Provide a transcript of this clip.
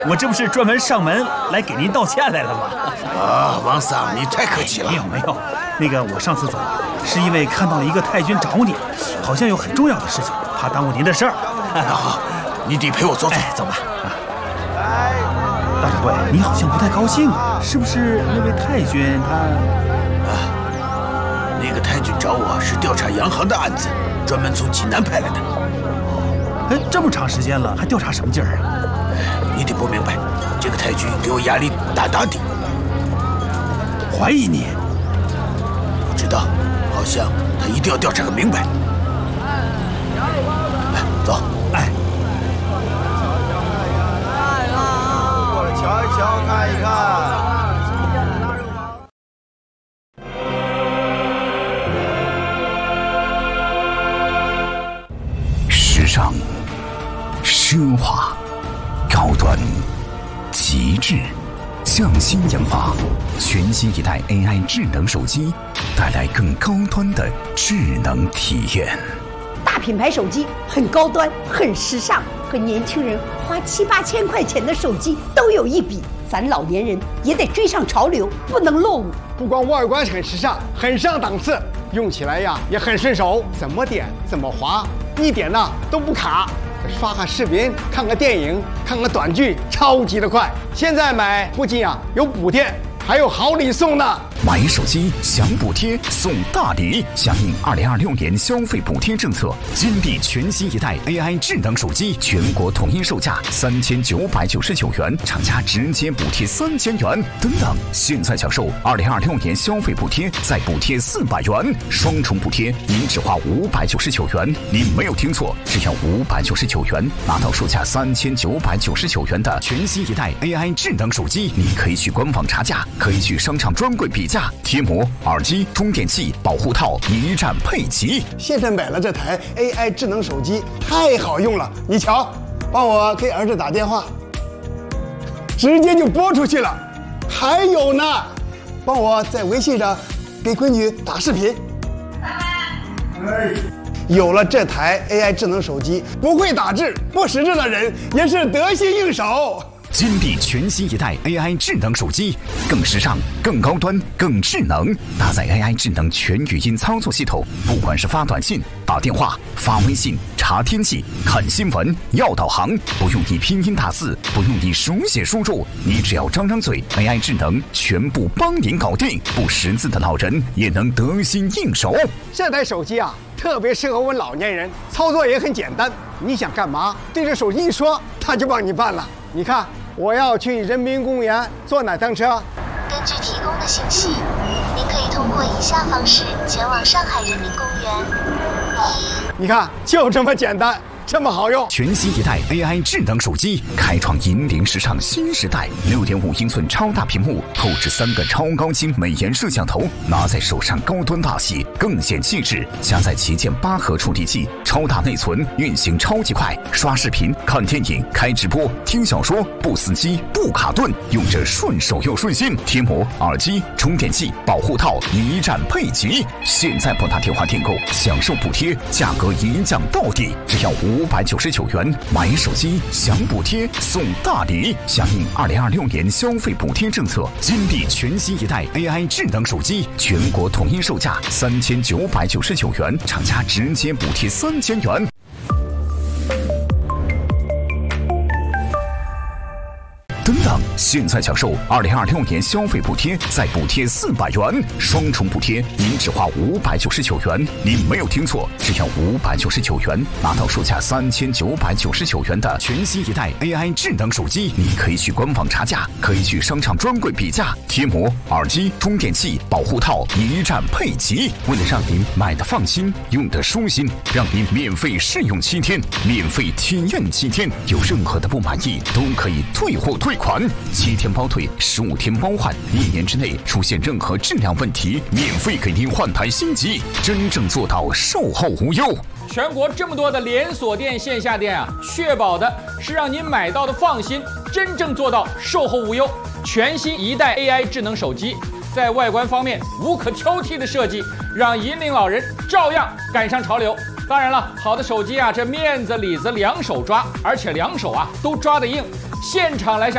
我这不是专门上门来给您道歉来了吗？ 啊，王桑，你太客气了。 没有，那个我上次走是因为看到了一个太君找你，好像有很重要的事情，怕耽误您的事儿。 那好，你得陪我走走。 走吧。大掌柜，你好像不太高兴啊，是不是那位太君他？ 那个太君找我是调查洋行的案子，专门从济南派来的。 哎，这么长时间了，还调查什么劲儿啊？ 你得不明白，这个太君给我压力大大的， 怀疑你。 不知道，好像他一定要调查个明白。来，走。 哎。 过来瞧一瞧，看一看。 时尚、奢华、高端、极致，匠心研发，全新一代 AI 智能手机，带来更高端的智能体验。 大品牌手机很高端，很时尚，和年轻人花7、8千块钱的手机都有一比。咱老年人也得追上潮流，不能落伍。 不光外观很时尚，很上档次，用起来呀也很顺手，怎么点怎么滑，一点呢都不卡。刷个视频，看个电影，看个短剧，超级的快。现在买不仅有补贴，还有好礼送呢。 买手机享补贴送大礼，响应2026年消费补贴政策，金地全新一代 AI 智能手机全国统一售价3999元，厂家直接补贴3000元。等等，现在享受2026年消费补贴，再补贴400元，双重补贴，您只花599元。您没有听错，只要599元，拿到售价3999元的全新一代 AI 智能手机。你可以去官网查价，可以去商场专柜比价，贴膜、耳机、充电器、保护套一站配齐。 现在买了这台 AI 智能手机，太好用了。你瞧，帮我给儿子打电话，直接就拨出去了。还有呢，帮我在微信上给闺女打视频。有了这台 AI 智能手机，不会打字、不识字的人也是得心应手。 金地全新一代 AI 智能手机，更时尚、更高端、更智能，搭载 AI 智能全语音操作系统，不管是发短信、打电话、发微信、查天气、看新闻、要导航，不用你拼音打字，不用你手写输入，你只要张张嘴 ，AI 智能全部帮您搞定，不识字的老人也能得心应手。 这台手机特别适合我们老年人，操作也很简单。你想干嘛，对着手机一说，它就帮你办了。你看，我要去人民公园坐哪趟车？ 根据提供的信息，您可以通过以下方式前往上海人民公园。 你看，就这么简单，这么好用。 全新一代 AI 智能手机，开创引领时尚新时代。6.5英寸超大屏幕，后置3个超高清美颜摄像头，拿在手上高端大气，更显气质。加载旗舰8核处理器，超大内存，运行超级快，刷视频、看电影、开直播、听小说，不死机、不卡顿，用着顺手又顺心。贴膜、耳机、充电器、保护套一站配齐。现在拨打电话订购，享受补贴，价格一降到底，只要599元。买手机享补贴送大礼，响应2026年消费补贴政策，金地全新一代 AI 智能手机全国统一售价3999元，厂家直接补贴3000元。等等，现在享受2026年消费补贴，再补贴400元，双重补贴，您只花599元。您没有听错，只要599元，拿到售价3999元的全新一代 AI 智能手机。你可以去官网查价，可以去商场专柜比价，贴膜、耳机、充电器、保护套一站配齐。为了让您买的放心，用的舒心，让您免费试用7天，免费体验7天，有任何的不满意都可以退货退款，7天包退，15天包换，1年之内出现任何质量问题，免费给您换台新机，真正做到售后无忧。 全国这么多的连锁店、线下店确保的是让您买到的放心，真正做到售后无忧。全新一代 AI 智能手机，在外观方面无可挑剔的设计，让引领老人照样赶上潮流。当然了，好的手机这面子里子两手抓，而且两手都抓得硬。现场来上。